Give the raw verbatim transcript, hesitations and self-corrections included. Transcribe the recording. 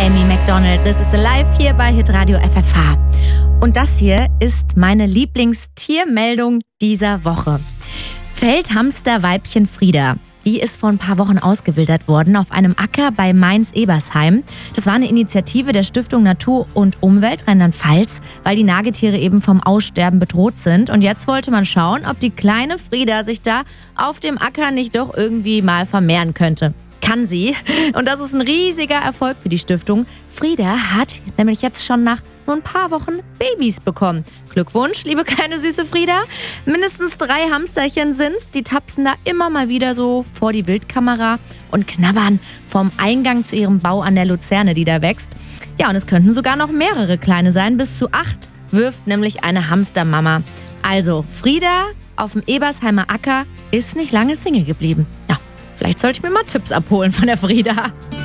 Amy Macdonald. This is Alive hier bei Hitradio F F H. Und das hier ist meine Lieblingstiermeldung dieser Woche. Feldhamsterweibchen Frieda. Die ist vor ein paar Wochen ausgewildert worden auf einem Acker bei Mainz-Ebersheim. Das war eine Initiative der Stiftung Natur und Umwelt Rheinland-Pfalz, weil die Nagetiere eben vom Aussterben bedroht sind. Und jetzt wollte man schauen, ob die kleine Frieda sich da auf dem Acker nicht doch irgendwie mal vermehren könnte. Kann sie. Und das ist ein riesiger Erfolg für die Stiftung. Frieda hat nämlich jetzt schon nach nur ein paar Wochen Babys bekommen. Glückwunsch, liebe kleine süße Frieda. Mindestens drei Hamsterchen sind's. Die tapsen da immer mal wieder so vor die Wildkamera und knabbern vom Eingang zu ihrem Bau an der Luzerne, die da wächst. Ja, und es könnten sogar noch mehrere kleine sein. Bis zu acht wirft nämlich eine Hamstermama. Also, Frieda auf dem Ebersheimer Acker ist nicht lange Single geblieben. Ja, vielleicht sollte ich mir mal Tipps abholen von der Frieda.